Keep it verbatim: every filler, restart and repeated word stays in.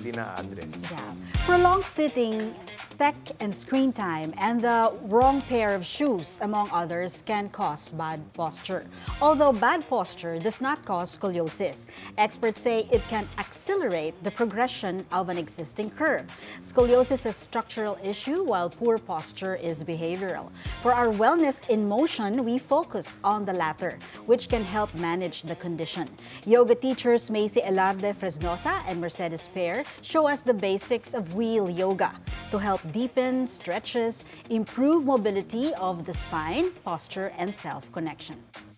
hindi na-address. Yeah. Prolonged sitting, tech and screen time, and the wrong pair of shoes, among others, can cause bad posture. Although bad posture does not cause scoliosis, experts say it can accelerate the progression of an existing curve. Scoliosis is a structural issue, while poor posture is behavioral. For our wellness in motion, we focus on the latter, which can help manage the condition. Yoga teachers Macy Elarde Fresnosa and Mercedes Pear show us the basics of wheel yoga to help deepen stretches, improve mobility of the spine, posture, and self-connection.